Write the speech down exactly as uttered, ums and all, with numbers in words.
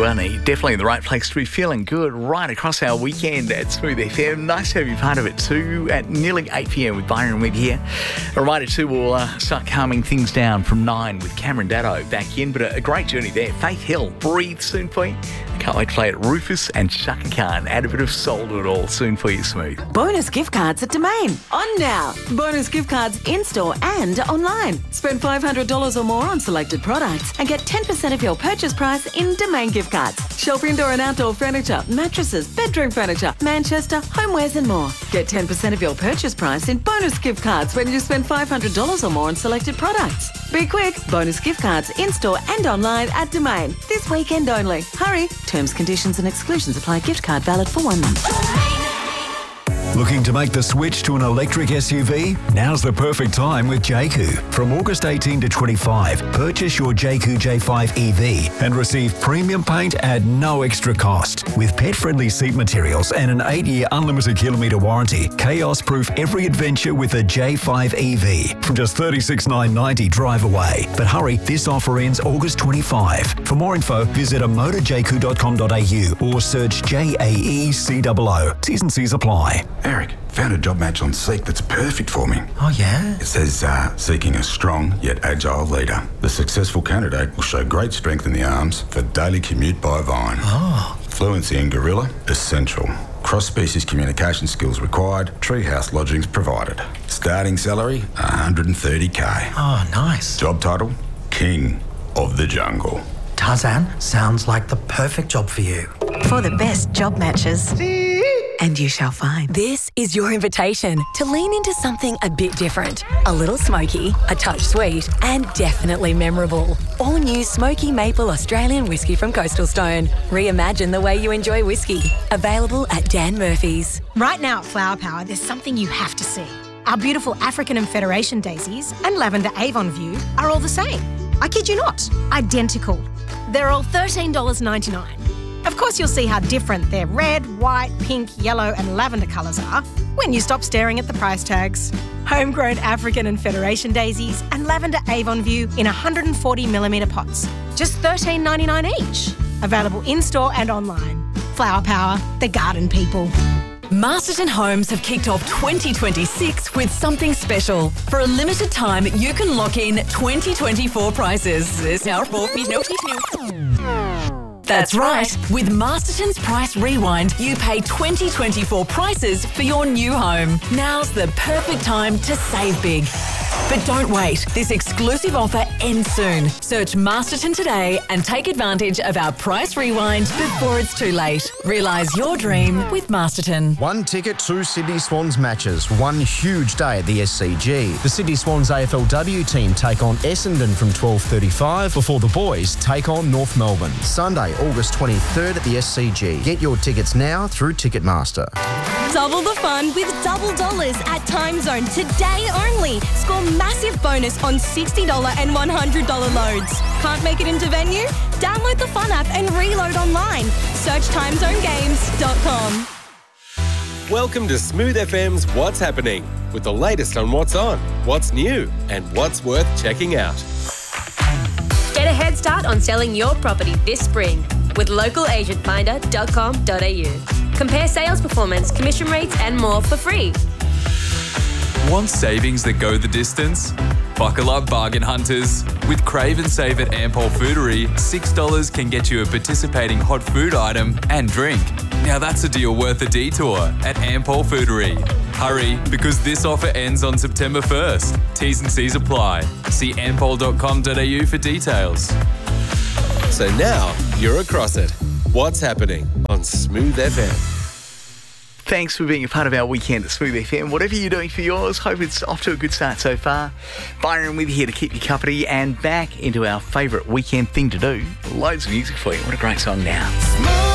Well, definitely in the right place to be feeling good right across our weekend at Smooth F M. Nice to have you part of it too at nearly eight p.m. with Byron Webb here. A reminder too, we'll uh, start calming things down from nine with Cameron Daddo back in, but a, a great journey there. Faith Hill, Breathe soon for you. Can't wait to play it. Rufus and Chaka Khan. Add a bit of soul to it all soon for you, Smooth. Bonus gift cards at Domain. On now. Bonus gift cards in-store and online. Spend five hundred dollars or more on selected products and get ten percent of your purchase price in Domain gift cards. Shop indoor and outdoor furniture, mattresses, bedroom furniture, Manchester, homewares and more. Get ten percent of your purchase price in bonus gift cards when you spend five hundred dollars or more on selected products. Be quick. Bonus gift cards in-store and online at Domain. This weekend only. Hurry. Terms, conditions and exclusions apply. Gift card valid for one month. Looking to make the switch to an electric S U V? Now's the perfect time with Jayco. From August eighteenth to twenty-five, purchase your Jayco J five E V and receive premium paint at no extra cost. With pet-friendly seat materials and an eight-year unlimited kilometre warranty, chaos-proof every adventure with a J five E V from just thirty-six thousand nine hundred ninety dollars drive away. But hurry, this offer ends August twenty-fifth. For more info, visit a motor jayco dot com dot a u or search J A E C O O. T's and C's apply. Eric, found a job match on Seek that's perfect for me. Oh, yeah? It says, uh, seeking a strong yet agile leader. The successful candidate will show great strength in the arms for daily commute by Vine. Oh. Fluency in Gorilla, essential. Cross-species communication skills required, treehouse lodgings provided. Starting salary, one hundred thirty k. Oh, nice. Job title, King of the Jungle. Tarzan, sounds like the perfect job for you. For the best job matches. And you shall find. This is your invitation to lean into something a bit different. A little smoky, a touch sweet, and definitely memorable. All new Smoky Maple Australian whiskey from Coastal Stone. Reimagine the way you enjoy whiskey. Available at Dan Murphy's. Right now at Flower Power, there's something you have to see. Our beautiful African and Federation daisies and lavender Avon View are all the same. I kid you not, identical. They're all thirteen dollars ninety-nine. Of course, you'll see how different their red, white, pink, yellow and lavender colours are when you stop staring at the price tags. Homegrown African and Federation daisies and lavender Avon View in one hundred forty millimetre pots. Just thirteen dollars ninety-nine each. Available in-store and online. Flower Power, the garden people. Masterton Homes have kicked off twenty twenty-six with something special. For a limited time, you can lock in twenty twenty-four prices. That's right. With Masterton's Price Rewind, you pay twenty twenty-four prices for your new home. Now's the perfect time to save big. But don't wait. This exclusive offer ends soon. Search Masterton today and take advantage of our Price Rewind before it's too late. Realise your dream with Masterton. One ticket, two Sydney Swans matches. One huge day at the S C G. The Sydney Swans A F L W team take on Essendon from twelve thirty-five before the boys take on North Melbourne. Sunday, August twenty-third at the S C G. Get your tickets now through Ticketmaster. Double the fun with double dollars at Time Zone today only. Score massive bonus on sixty dollars and one hundred dollars loads. Can't make it into venue? Download the Fun app and reload online. Search time zone games dot com. Welcome to Smooth F M's What's Happening, with the latest on what's on, what's new, and what's worth checking out. Get a head start on selling your property this spring with local agent finder dot com dot a u. Compare sales performance, commission rates, and more for free. Want savings that go the distance? Buckle up, bargain hunters. With Crave and Save at Ampol Foodery, six dollars can get you a participating hot food item and drink. Now that's a deal worth a detour at Ampol Foodery. Hurry, because this offer ends on September first. T's and C's apply. See ampol dot com dot a u for details. So now you're across it. What's happening on Smooth F M? Thanks for being a part of our weekend at Smooth F M. Whatever you're doing for yours, hope it's off to a good start so far. Byron with you here to keep you company and back into our favourite weekend thing to do. Loads of music for you. What a great song now.